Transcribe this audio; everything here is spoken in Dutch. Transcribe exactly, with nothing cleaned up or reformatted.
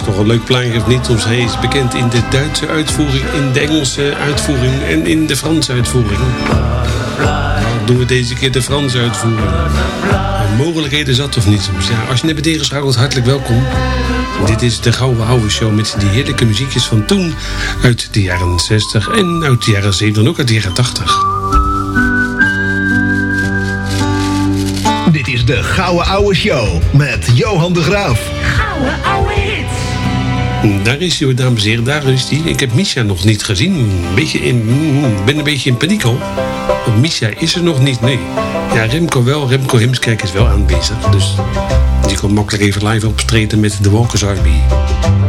toch een leuk plaatje of niet? Soms hij is bekend in de Duitse uitvoering, in de Engelse uitvoering en in de Franse uitvoering. Nou, doen we deze keer de Franse uitvoering. En mogelijkheden zat of niet soms. Ja, als je net bent ingeschakeld, hartelijk welkom. Dit is de Gouden Oude Show met die heerlijke muziekjes van toen. Uit de jaren zestig en uit de jaren zeventig en ook uit de jaren tachtig. Dit is de Gouden Oude Show met Johan de Graaf. Gouden ouwe hits. Daar is hij, dames en heren, daar is hij. Ik heb Misha nog niet gezien. Een beetje in, ben een beetje in paniek al. Want Misha is er nog niet, nee. Ja, Remco wel. Remco Heemskerk is wel aanwezig. Dus die kon makkelijk even live optreden met de Walkers Army.